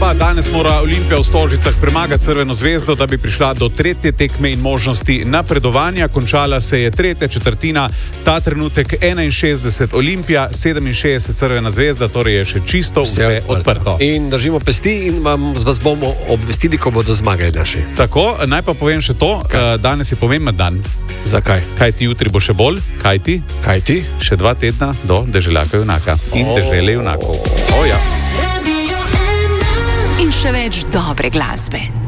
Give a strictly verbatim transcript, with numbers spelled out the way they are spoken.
Ja, danes mora Olimpija v Stožicah premagati Crveno zvezdo, da bi prišla do tretje tekme in možnosti napredovanja. Končala se je tretja četrtina, ta trenutek enainšestdeset Olimpija, sedeminšestdeset Crvena zvezda, torej je še čisto vse, vse odprto. In držimo pesti in vam, vas bomo obvestili, ko bodo zmagali naši. Tako, naj pa povem še to, kaj? Danes je pomemben dan. Zakaj? Kaj ti jutri bo še bolj? Kaj ti? Kaj ti? Še dva tedna do deželjaka junaka in oh. dežele junakov. Oh, ja. In še več dobre glasbe.